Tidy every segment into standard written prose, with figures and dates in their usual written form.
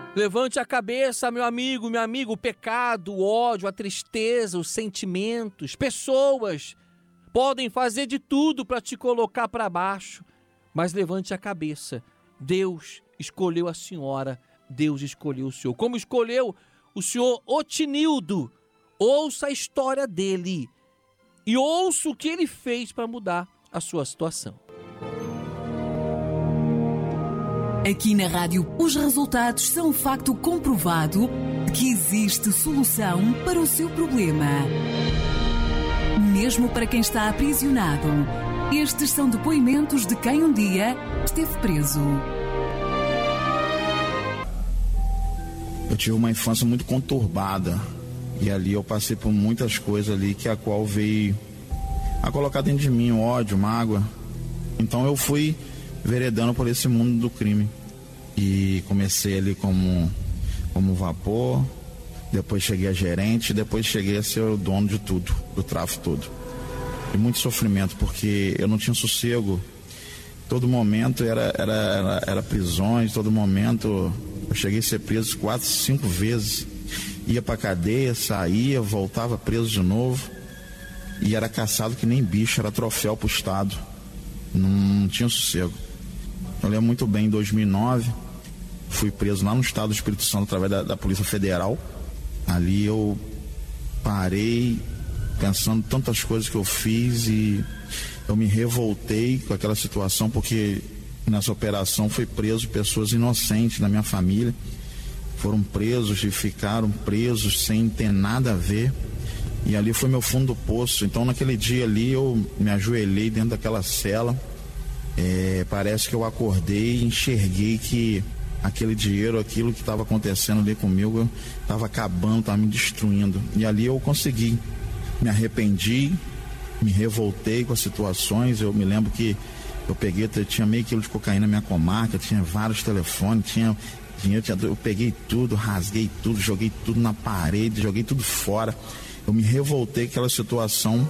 Levante a cabeça, meu amigo, o pecado, o ódio, a tristeza, os sentimentos, pessoas podem fazer de tudo para te colocar para baixo, mas levante a cabeça. Deus escolheu a senhora, Deus escolheu o senhor. Como escolheu o senhor Otinildo, ouça a história dele e ouça o que ele fez para mudar a sua situação. Aqui na rádio, os resultados são um facto comprovado de que existe solução para o seu problema. Mesmo para quem está aprisionado, estes são depoimentos de quem um dia esteve preso. Eu tive uma infância muito conturbada e ali eu passei por muitas coisas ali que a qual veio a colocar dentro de mim ódio, mágoa. Então eu fui veredando por esse mundo do crime e comecei ali como vapor, depois cheguei a gerente, depois cheguei a ser o dono de tudo, do tráfico todo. E muito sofrimento porque eu não tinha sossego, todo momento era prisões, todo momento eu cheguei a ser preso 4, 5 vezes, ia pra cadeia, saía, voltava preso de novo e era caçado que nem bicho, era troféu pro Estado, não tinha sossego. Eu lembro muito bem, em 2009, fui preso lá no estado do Espírito Santo através da Polícia Federal. Ali eu parei pensando tantas coisas que eu fiz e eu me revoltei com aquela situação, porque nessa operação foi preso pessoas inocentes da minha família, foram presos e ficaram presos sem ter nada a ver, e ali foi meu fundo do poço. Então naquele dia ali eu me ajoelhei dentro daquela cela. Parece que eu acordei e enxerguei que aquele dinheiro, aquilo que estava acontecendo ali comigo, estava acabando, estava me destruindo. E ali eu consegui, me arrependi, me revoltei com as situações. Eu me lembro que eu tinha meio quilo de cocaína na minha comarca, tinha vários telefones, tinha dinheiro, eu peguei tudo, rasguei tudo, joguei tudo na parede, joguei tudo fora. Eu me revoltei com aquela situação.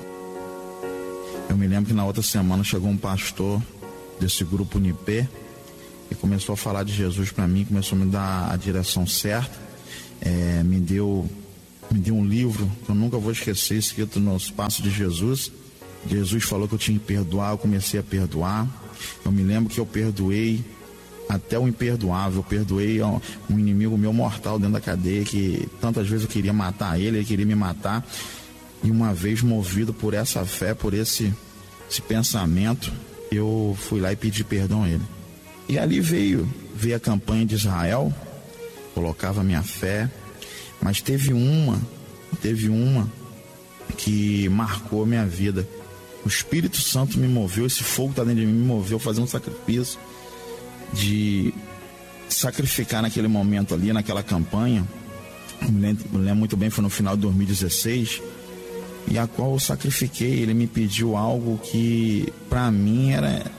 Eu me lembro que na outra semana chegou um pastor desse grupo Unipê e começou a falar de Jesus para mim, começou a me dar a direção certa, me deu um livro que eu nunca vou esquecer, escrito nos Passos de Jesus. Jesus falou que eu tinha que perdoar, eu comecei a perdoar. Eu me lembro que eu perdoei até o imperdoável, eu perdoei um inimigo meu mortal dentro da cadeia, que tantas vezes eu queria matar ele queria me matar, e uma vez movido por essa fé, por esse pensamento, eu fui lá e pedi perdão a ele. E ali veio a campanha de Israel, colocava minha fé, mas teve uma que marcou a minha vida. O Espírito Santo me moveu, esse fogo que está dentro de mim me moveu a fazer um sacrifício, de sacrificar naquele momento ali, naquela campanha. Eu me lembro muito bem, foi no final de 2016, e a qual eu sacrifiquei. Ele me pediu algo que para mim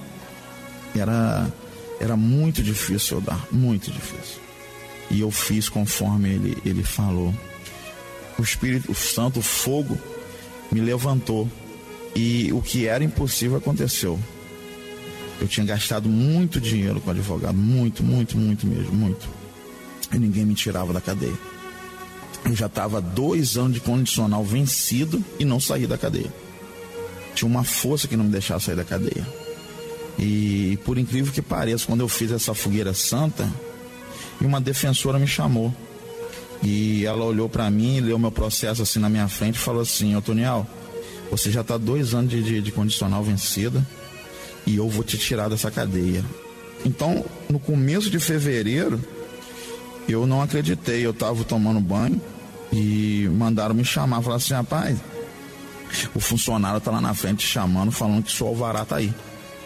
era muito difícil eu dar, muito difícil, e eu fiz conforme ele falou. O Espírito Santo, o fogo, me levantou, e o que era impossível aconteceu. Eu tinha gastado muito dinheiro com advogado, muito mesmo, muito, e ninguém me tirava da cadeia. Eu já estava 2 anos de condicional vencido e não saí da cadeia. Tinha uma força que não me deixava sair da cadeia. E por incrível que pareça, quando eu fiz essa fogueira santa, uma defensora me chamou. E ela olhou para mim, leu meu processo assim na minha frente e falou assim: ô Toniel, você já está 2 anos de condicional vencida e eu vou te tirar dessa cadeia. Então, no começo de fevereiro, eu não acreditei. Eu estava tomando banho e mandaram me chamar. Falaram assim: rapaz, o funcionário está lá na frente te chamando, falando que seu alvará está aí.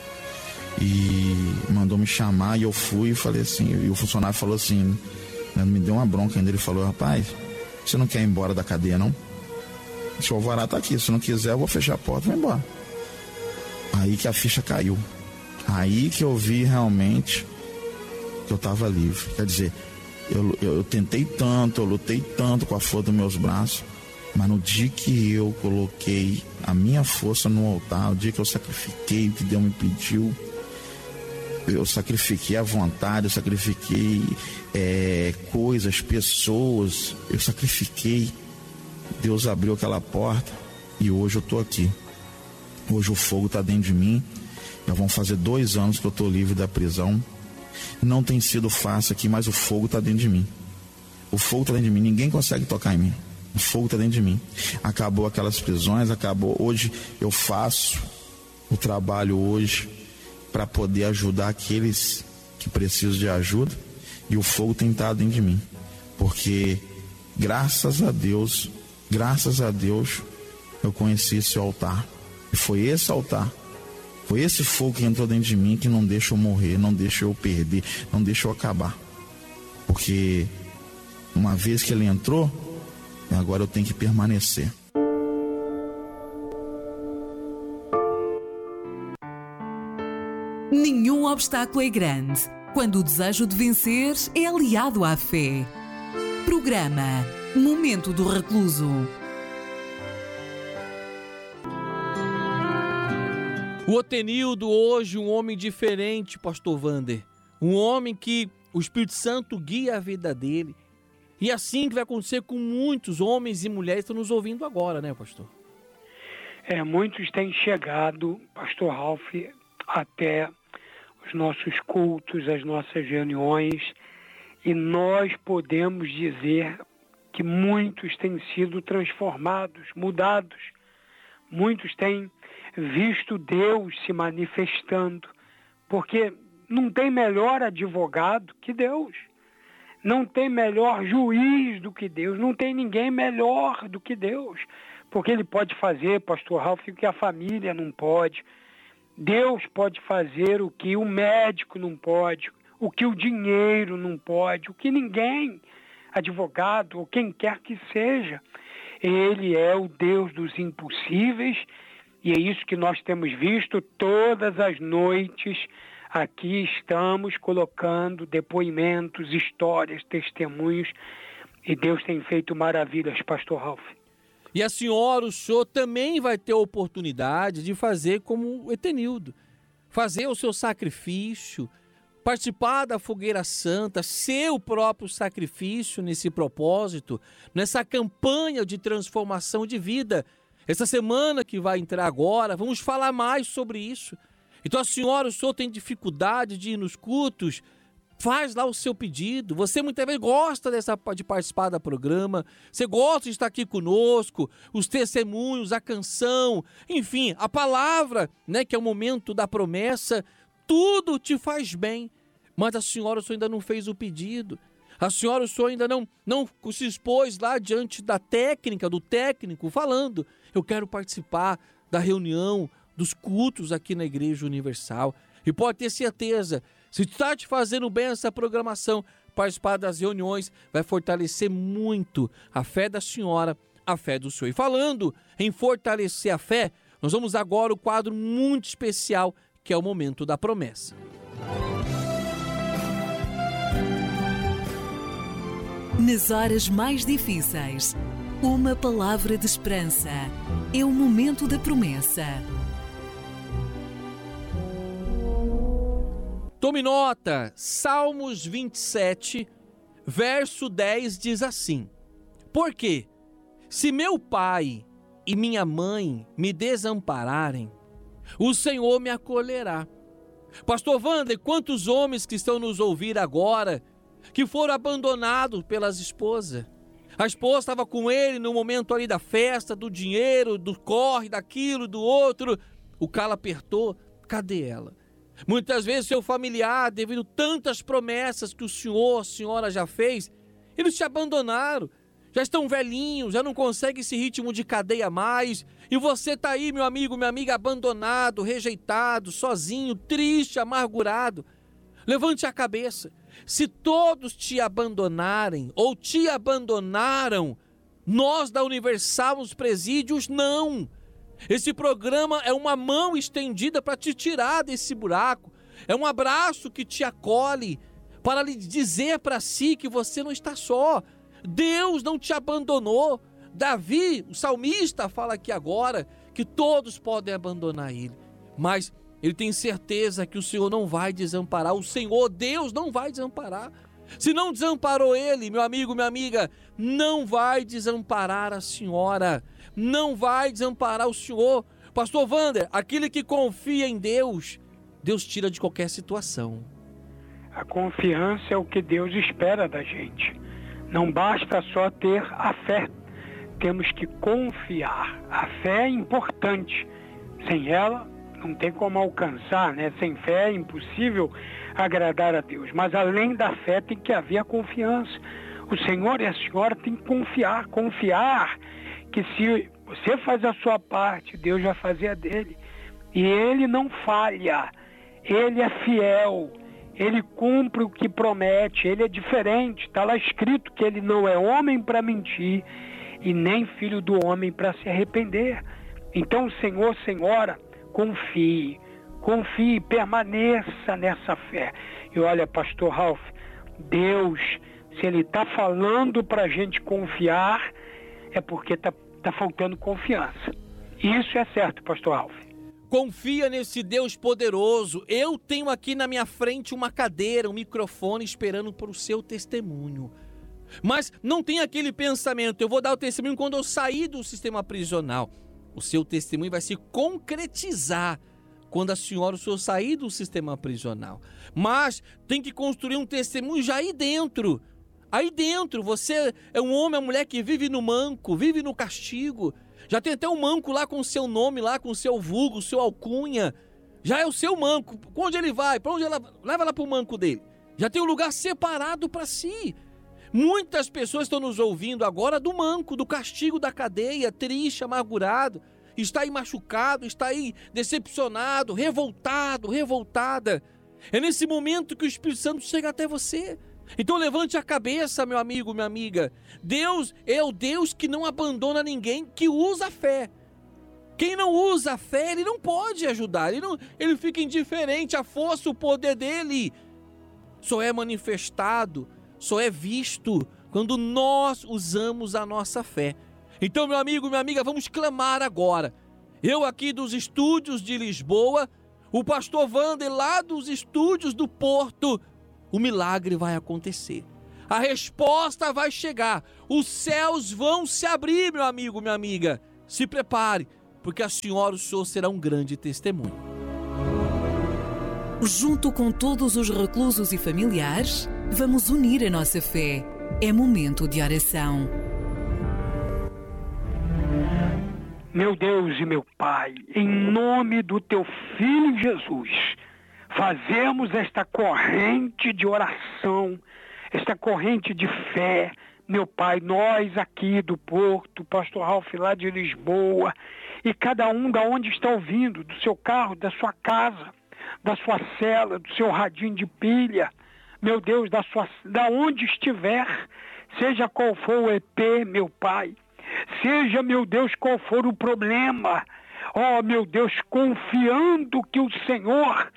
E mandou me chamar, e eu fui e falei assim, e o funcionário falou assim, me deu uma bronca ainda. Ele falou: rapaz, você não quer ir embora da cadeia, não? Seu alvará está aqui, se não quiser eu vou fechar a porta e vou embora. Aí que a ficha caiu, aí que eu vi realmente que eu estava livre. Quer dizer, eu tentei tanto, eu lutei tanto com a força dos meus braços, mas no dia que eu coloquei a minha força no altar, o dia que eu sacrifiquei o que Deus me pediu, Eu sacrifiquei a vontade, eu sacrifiquei coisas, pessoas, eu sacrifiquei. Deus abriu aquela porta e hoje eu estou aqui. Hoje o fogo está dentro de mim. Já vão fazer 2 anos que eu estou livre da prisão. Não tem sido fácil aqui, mas o fogo está dentro de mim. O fogo está dentro de mim, ninguém consegue tocar em mim. O fogo está dentro de mim. Acabou aquelas prisões, acabou. Hoje eu faço o trabalho hoje para poder ajudar aqueles que precisam de ajuda. E o fogo tem estado dentro de mim. Porque graças a Deus, eu conheci esse altar. E foi esse altar, foi esse fogo que entrou dentro de mim que não deixa eu morrer, não deixa eu perder, não deixa eu acabar. Porque uma vez que ele entrou, agora eu tenho que permanecer. Nenhum obstáculo é grande quando o desejo de vencer é aliado à fé. Programa Momento do Recluso. O Otenildo hoje, um homem diferente, pastor Wander. Um homem que o Espírito Santo guia a vida dele. E assim que vai acontecer com muitos homens e mulheres que estão nos ouvindo agora, né, pastor? Muitos têm chegado, pastor Ralph, até os nossos cultos, as nossas reuniões, e nós podemos dizer que muitos têm sido transformados, mudados. Muitos têm visto Deus se manifestando, porque não tem melhor advogado que Deus, não tem melhor juiz do que Deus, não tem ninguém melhor do que Deus, porque Ele pode fazer, pastor Ralph, o que a família não pode. Deus pode fazer o que o médico não pode, o que o dinheiro não pode, o que ninguém, advogado ou quem quer que seja. Ele é o Deus dos impossíveis. E é isso que nós temos visto todas as noites. Aqui estamos colocando depoimentos, histórias, testemunhos. E Deus tem feito maravilhas, pastor Ralph. E a senhora, o senhor também vai ter a oportunidade de fazer como o Etenildo. Fazer o seu sacrifício, participar da fogueira santa, ser o próprio sacrifício nesse propósito, nessa campanha de transformação de vida. Essa semana que vai entrar agora, vamos falar mais sobre isso. Então a senhora, o senhor tem dificuldade de ir nos cultos, faz lá o seu pedido. Você muitas vezes gosta de participar do programa, você gosta de estar aqui conosco, os testemunhos, a canção, enfim, a palavra, né, que é o momento da promessa, tudo te faz bem. Mas a senhora, o senhor ainda não fez o pedido. A senhora, o senhor ainda não se expôs lá diante da técnica, do técnico, falando: eu quero participar da reunião, dos cultos aqui na Igreja Universal. E pode ter certeza, se está te fazendo bem essa programação, participar das reuniões vai fortalecer muito a fé da senhora, a fé do senhor. E falando em fortalecer a fé, nós vamos agora ao quadro muito especial, que é o Momento da Promessa. Nas horas mais difíceis, uma palavra de esperança. É o Momento da Promessa. Tome nota, Salmos 27, verso 10 diz assim: porque se meu pai e minha mãe me desampararem, o Senhor me acolherá. Pastor Wander, quantos homens que estão nos ouvindo agora, que foram abandonados pelas esposas. A esposa estava com ele no momento ali da festa, do dinheiro, do corre, daquilo, do outro. O calo apertou, cadê ela? Muitas vezes seu familiar, devido a tantas promessas que o senhor, a senhora já fez, eles te abandonaram. Já estão velhinhos, já não conseguem esse ritmo de cadeia mais. E você está aí, meu amigo, minha amiga, abandonado, rejeitado, sozinho, triste, amargurado. Levante a cabeça. Se todos te abandonarem ou te abandonaram, nós da Universal, os presídios, não. Esse programa é uma mão estendida para te tirar desse buraco. É um abraço que te acolhe para lhe dizer para si que você não está só. Deus não te abandonou. Davi, o salmista, fala aqui agora que todos podem abandonar ele, mas ele tem certeza que o Senhor não vai desamparar. O Senhor, Deus, não vai desamparar. Se não desamparou ele, meu amigo, minha amiga, não vai desamparar a senhora. Não vai desamparar o senhor. Pastor Wander, aquele que confia em Deus, Deus tira de qualquer situação. A confiança é o que Deus espera da gente. Não basta só ter a fé. Temos que confiar. A fé é importante. Sem ela, não tem como alcançar, né? Sem fé é impossível agradar a Deus. Mas além da fé tem que haver a confiança. O Senhor e a senhora têm que confiar. Confiar que se você faz a sua parte, Deus vai fazer a dele. E Ele não falha. Ele é fiel. Ele cumpre o que promete. Ele é diferente. Está lá escrito que Ele não é homem para mentir e nem filho do homem para se arrepender. Então, Senhor, senhora, confie, permaneça nessa fé. E olha, pastor Ralph, Deus, se Ele está falando para a gente confiar, é porque está faltando confiança. Isso é certo, pastor Ralph. Confia nesse Deus poderoso. Eu tenho aqui na minha frente uma cadeira, um microfone esperando para o seu testemunho. Mas não tem aquele pensamento, eu vou dar o testemunho quando eu sair do sistema prisional. O seu testemunho vai se concretizar quando a senhora ou o senhor sair do sistema prisional. Mas tem que construir um testemunho já aí dentro. Aí dentro, você é um homem, uma mulher que vive no manco, vive no castigo. Já tem até um manco lá com o seu nome, lá com o seu vulgo, o seu alcunha. Já é o seu manco. Onde ele vai? Para onde ela leva lá para o manco dele? Já tem um lugar separado para si. Muitas pessoas estão nos ouvindo agora do manco, do castigo da cadeia, triste, amargurado, está aí machucado, está aí decepcionado, revoltado, revoltada. É nesse momento que o Espírito Santo chega até você. Então levante a cabeça, meu amigo, minha amiga. Deus é o Deus que não abandona ninguém, que usa a fé. Quem não usa a fé, ele não pode ajudar, ele fica indiferente. A força, o poder dele só é manifestado, só é visto quando nós usamos a nossa fé. Então, meu amigo, minha amiga, vamos clamar agora. Eu aqui dos estúdios de Lisboa, o pastor Wander lá dos estúdios do Porto, o milagre vai acontecer. A resposta vai chegar. Os céus vão se abrir, meu amigo, minha amiga. Se prepare, porque a senhora, o senhor será um grande testemunho. Junto com todos os reclusos e familiares, vamos unir a nossa fé. É momento de oração. Meu Deus e meu Pai, em nome do Teu Filho Jesus, fazemos esta corrente de oração, esta corrente de fé. Meu Pai, nós aqui do Porto, pastor Ralph lá de Lisboa, e cada um da onde está ouvindo, do seu carro, da sua casa, da sua cela, do seu radinho de pilha, meu Deus, da onde estiver, seja qual for o EP, meu Pai, seja, meu Deus, qual for o problema, ó, meu Deus, confiando que o Senhor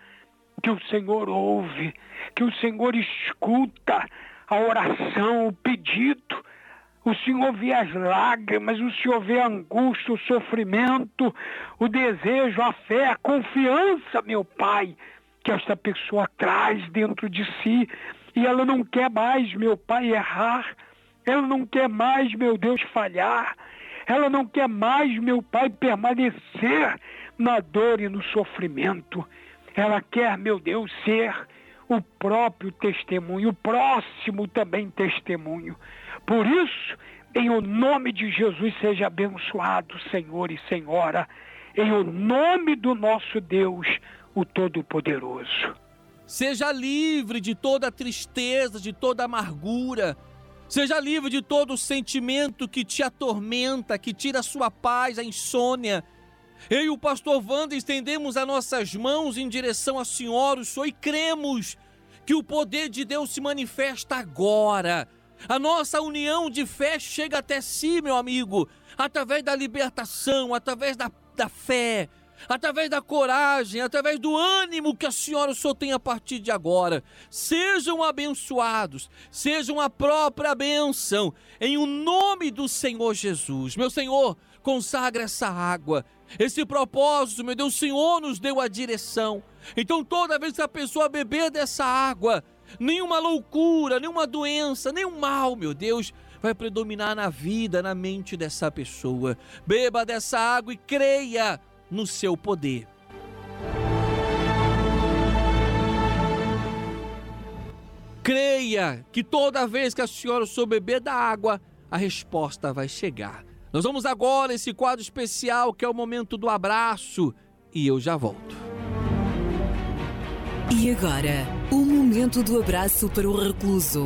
ouve, que o Senhor escuta a oração, o pedido. O Senhor vê as lágrimas, o Senhor vê a angústia, o sofrimento, o desejo, a fé, a confiança, meu Pai, que esta pessoa traz dentro de si. E ela não quer mais, meu Pai, errar. Ela não quer mais, meu Deus, falhar. Ela não quer mais, meu Pai, permanecer na dor e no sofrimento. Ela quer, meu Deus, ser o próprio testemunho, o próximo também testemunho. Por isso, em o nome de Jesus, seja abençoado, Senhor e Senhora, em o nome do nosso Deus, o Todo-Poderoso. Seja livre de toda tristeza, de toda amargura. Seja livre de todo sentimento que te atormenta, que tira a sua paz, a insônia. Eu e o pastor Wander estendemos as nossas mãos em direção à senhora, o Senhor, e cremos que o poder de Deus se manifesta agora. A nossa união de fé chega até si, meu amigo, através da libertação, através da fé, através da coragem, através do ânimo que a senhora e o senhor tem a partir de agora. Sejam abençoados, sejam a própria bênção, em o nome do Senhor Jesus. Meu Senhor, consagra essa água, Esse propósito, meu Deus, o Senhor nos deu a direção. Então toda vez que a pessoa beber dessa água, nenhuma loucura, nenhuma doença, nenhum mal, meu Deus, vai predominar na vida, na mente dessa pessoa. Beba dessa água e creia no seu poder. Creia que toda vez que a senhora for beber da água, a resposta vai chegar. Nós vamos agora a esse quadro especial que é o momento do abraço e eu já volto. E agora, o momento do abraço para o recluso.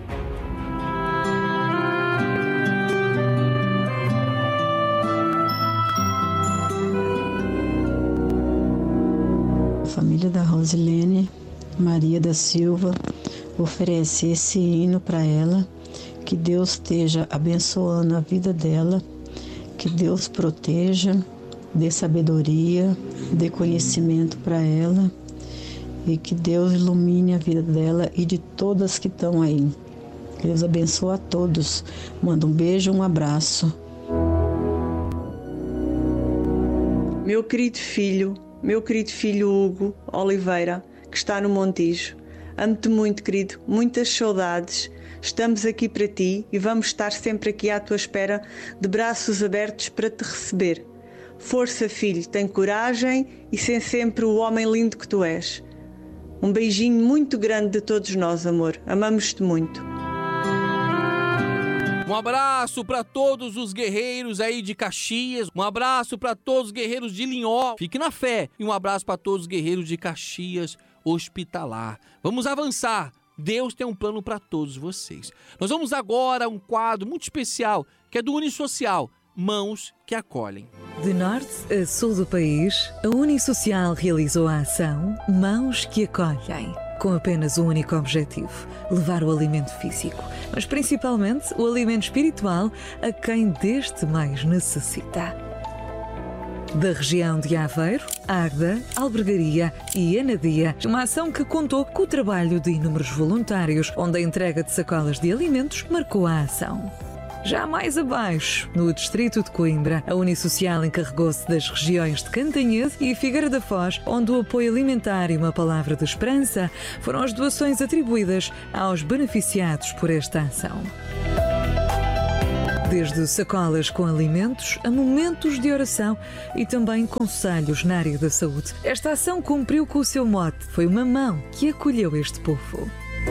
A família da Rosilene Maria da Silva oferece esse hino para ela. Que Deus esteja abençoando a vida dela, que Deus proteja, dê sabedoria, dê conhecimento para ela e que Deus ilumine a vida dela e de todas que estão aí. Que Deus abençoe a todos. Manda um beijo, um abraço. Meu querido filho Hugo Oliveira, que está no Montijo. Amo-te muito, querido, muitas saudades. Estamos aqui para ti e vamos estar sempre aqui à tua espera, de braços abertos para te receber. Força, filho, tem coragem e sê sempre o homem lindo que tu és. Um beijinho muito grande de todos nós, amor. Amamos-te muito. Um abraço para todos os guerreiros aí de Caxias, um abraço para todos os guerreiros de Linhó, fique na fé, e um abraço para todos os guerreiros de Caxias Hospitalar. Vamos avançar, Deus tem um plano para todos vocês. Nós vamos agora a um quadro muito especial, que é do Unisocial, Mãos que Acolhem. De norte a sul do país, a Unisocial realizou a ação Mãos que Acolhem, com apenas um único objetivo: levar o alimento físico, mas principalmente o alimento espiritual a quem deste mais necessita. Da região de Aveiro, Águeda, Albergaria e Anadia, uma ação que contou com o trabalho de inúmeros voluntários, onde a entrega de sacolas de alimentos marcou a ação. Já mais abaixo, no distrito de Coimbra, a Unisocial encarregou-se das regiões de Cantanhede e Figueira da Foz, onde o apoio alimentar e uma palavra de esperança foram as doações atribuídas aos beneficiados por esta ação. Desde sacolas com alimentos a momentos de oração e também conselhos na área da saúde. Esta ação cumpriu com o seu mote. Foi uma mão que acolheu este povo.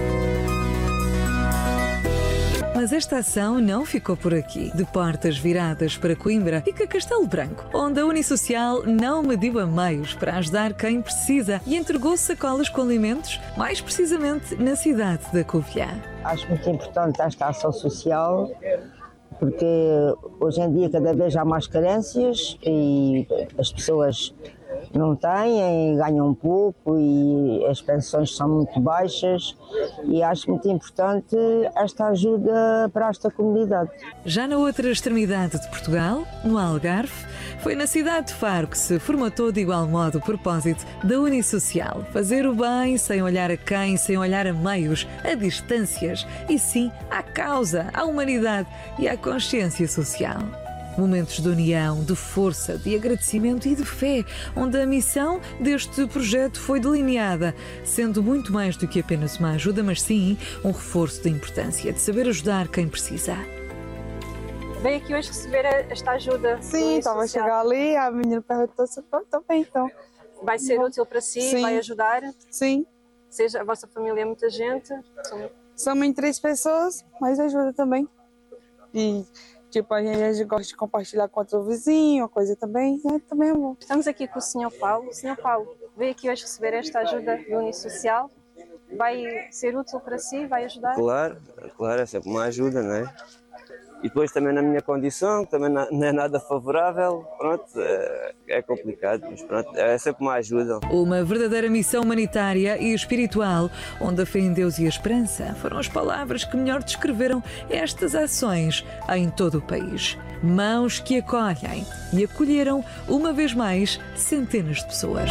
Mas esta ação não ficou por aqui. De portas viradas para Coimbra fica Castelo Branco, onde a Unisocial não mediu a meios para ajudar quem precisa e entregou sacolas com alimentos, mais precisamente na cidade da Covilhã. Acho muito importante esta ação social, porque hoje em dia cada vez há mais carências e as pessoas não têm, ganham pouco e as pensões são muito baixas e acho muito importante esta ajuda para esta comunidade. Já na outra extremidade de Portugal, no Algarve, foi na cidade de Faro que se formatou de igual modo o propósito da Unisocial: fazer o bem sem olhar a quem, sem olhar a meios, a distâncias, e sim à causa, à humanidade e à consciência social. Momentos de união, de força, de agradecimento e de fé, onde a missão deste projeto foi delineada, sendo muito mais do que apenas uma ajuda, mas sim um reforço da importância de saber ajudar quem precisa. Veio aqui hoje receber esta ajuda? Sim, estava a chegar ali, a menina perguntou se estou bem, então. Vai ser útil para si? Sim. Vai ajudar? Sim. Seja a vossa família é muita gente? Somos em 3 pessoas, mas ajuda também. E tipo, a gente gosta de compartilhar com outro vizinho, coisa também, também é bom. Estamos aqui com o Sr. Paulo. Sr. Paulo, veio aqui hoje receber esta ajuda do Unisocial. Vai ser útil para si? Vai ajudar? Claro, é sempre uma ajuda, não é? E depois também na minha condição, também não é nada favorável, pronto, é complicado, mas pronto, é sempre uma ajuda. Uma verdadeira missão humanitária e espiritual, onde a fé em Deus e a esperança foram as palavras que melhor descreveram estas ações em todo o país. Mãos que acolhem, e acolheram, uma vez mais, centenas de pessoas.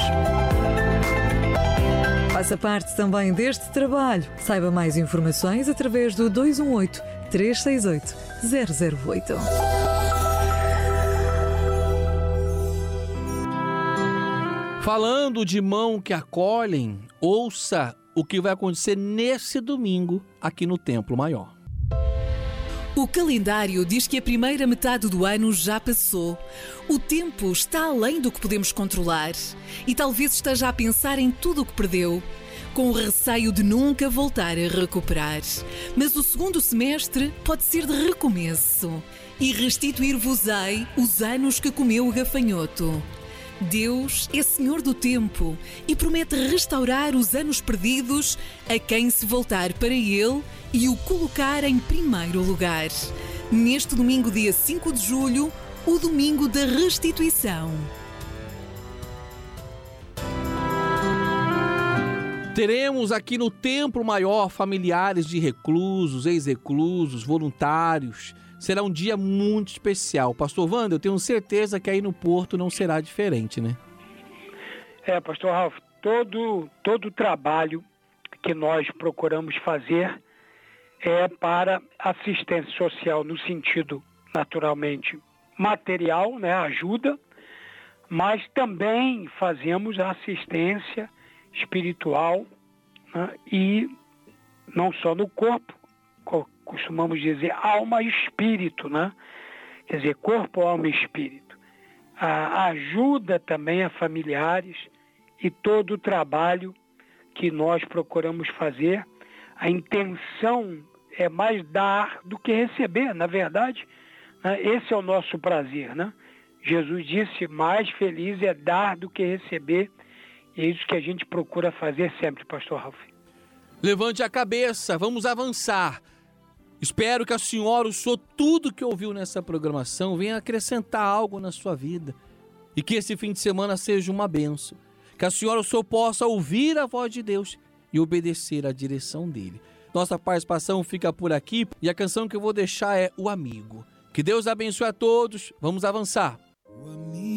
Faça parte também deste trabalho. Saiba mais informações através do 218-368-008. Falando de mão que acolhem, ouça o que vai acontecer nesse domingo aqui no Templo Maior. O calendário diz que a primeira metade do ano já passou. O tempo está além do que podemos controlar e talvez esteja a pensar em tudo o que perdeu, com o receio de nunca voltar a recuperar. Mas o segundo semestre pode ser de recomeço e restituir-vos-ei os anos que comeu o gafanhoto. Deus é Senhor do tempo e promete restaurar os anos perdidos a quem se voltar para Ele e o colocar em primeiro lugar. Neste domingo, dia 5 de julho, o domingo da restituição. Teremos aqui no Templo Maior familiares de reclusos, ex-reclusos, voluntários. Será um dia muito especial. Pastor Wander, eu tenho certeza que aí no Porto não será diferente, né? Pastor Ralf, todo o trabalho que nós procuramos fazer é para assistência social no sentido, naturalmente, material, né, ajuda, mas também fazemos a assistência espiritual, né, e não só no corpo, costumamos dizer alma e espírito, né? Quer dizer, corpo, alma e espírito. A ajuda também a familiares e todo o trabalho que nós procuramos fazer. A intenção é mais dar do que receber, na verdade, né? Esse é o nosso prazer, né? Jesus disse, mais feliz é dar do que receber, e é isso que a gente procura fazer sempre, Pastor Ralf. Levante a cabeça, vamos avançar. Espero que a senhora, o senhor, tudo que ouviu nessa programação venha acrescentar algo na sua vida e que esse fim de semana seja uma bênção. Que a senhora, o senhor, possa ouvir a voz de Deus e obedecer à direção dele. Nossa participação fica por aqui e a canção que eu vou deixar é O Amigo. Que Deus abençoe a todos. Vamos avançar.